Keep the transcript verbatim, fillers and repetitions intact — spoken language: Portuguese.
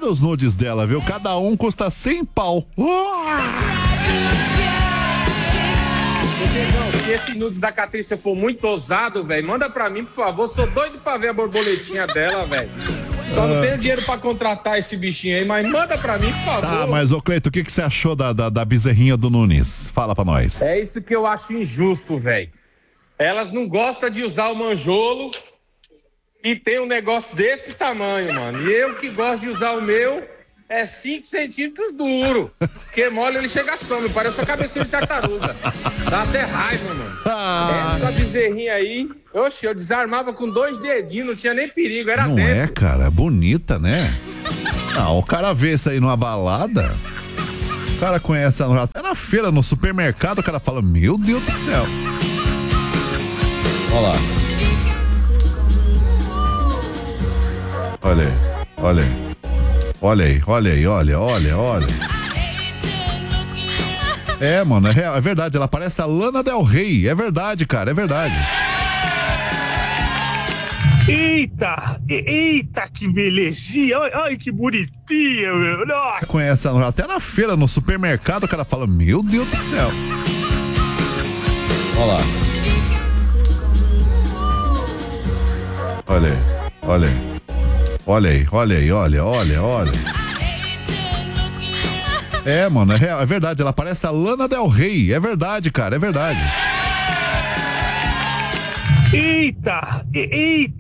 os nudes dela, viu? Cada um custa cem pau. Se esse nudes da Catrícia for muito ousado, velho, manda pra mim, por favor. Sou doido pra ver a borboletinha dela, velho. Só não tenho dinheiro pra contratar esse bichinho aí, mas manda pra mim, por favor. Tá, mas ô Cleito, o que, que você achou da, da, da bezerrinha do Nunes? Fala pra nós. É isso que eu acho injusto, velho. Elas não gostam de usar o manjolo e tem um negócio desse tamanho, mano. E eu que gosto de usar o meu é cinco centímetros duro. Porque mole ele chega a some, parece uma cabecinha de tartaruga. Dá até raiva, mano. Ah. Essa bezerrinha aí, oxe, eu desarmava com dois dedinhos, não tinha nem perigo, era Não dentro. é, cara, é bonita, né? Não, o cara vê isso aí numa balada, o cara conhece ela, é na feira, no supermercado, o cara fala, meu Deus do céu. Olha lá. Olha aí, olha aí. Olha aí, olha aí, olha, olha, olha. É, mano, é, real, é verdade, ela parece a Lana Del Rey, é verdade, cara, é verdade. Eita, eita, que belezinha, ai, ai que bonitinha, meu. Nossa. Conhece ela, até na feira, no supermercado, o cara fala, meu Deus do céu. Olha lá. Olha aí, olha aí. Olha aí, olha aí, olha, olha, olha. É, mano, é real, é verdade, ela parece a Lana Del Rey, é verdade, cara, é verdade. Eita, eita.